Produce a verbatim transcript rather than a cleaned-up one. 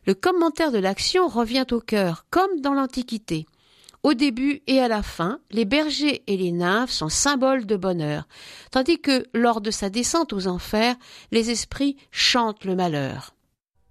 Le commentaire de l'action revient au cœur, comme dans l'Antiquité. Au début et à la fin, les bergers et les nymphes sont symboles de bonheur, tandis que, lors de sa descente aux enfers, les esprits chantent le malheur.